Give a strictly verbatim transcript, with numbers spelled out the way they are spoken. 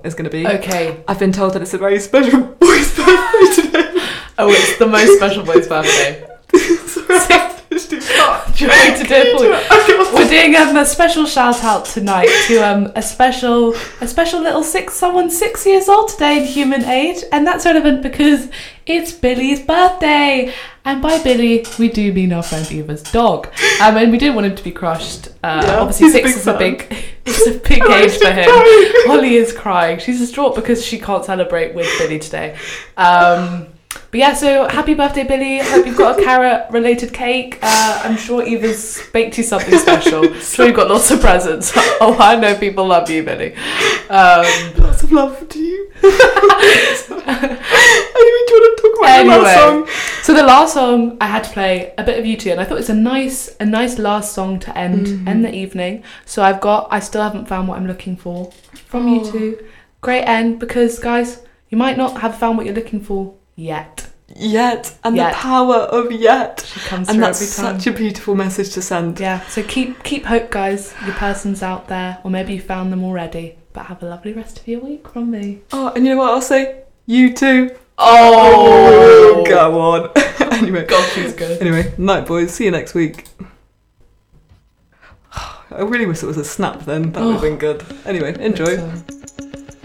is going to be. Okay. I've been told that it's a very special boy's birthday today. Oh, it's the most special boy's birthday. Do you want me to do it for you? We're doing um, a special shout out tonight to um, a special a special little six someone six years old today in human age, and that's relevant because it's Billy's birthday. And by Billy, we do mean our friend Eva's dog. Um, and we didn't want him to be crushed. Uh, yeah, obviously, six a is a big, it's a big age for him. Holly is crying. She's distraught because she can't celebrate with Billy today. Um, but yeah, so happy birthday, Billy. Hope you've got a carrot-related cake. Uh, I'm sure Eva's baked you something special. Sure, you've got lots of presents. Oh, I know people love you, Billy. Um, lots of love to you. Anyway, do you want to talk about anyway, the last song? So the last song I had to play a bit of U two, and I thought it's a nice, a nice last song to end mm. end the evening. So I've got, I still haven't found what I'm looking for from oh. U two. Great end, because guys, you might not have found what you're looking for yet. Yet, and yet. the power of yet. She comes and through that's every time. Such a beautiful message to send. Yeah. So keep keep hope, guys. Your person's out there, or maybe you found them already. But have a lovely rest of your week from me. Oh, and you know what I'll say? You too. Oh, oh go on. Anyway, God, she's good. Anyway, night, boys. See you next week. I really wish it was a snap then. That would have been good. Anyway, enjoy.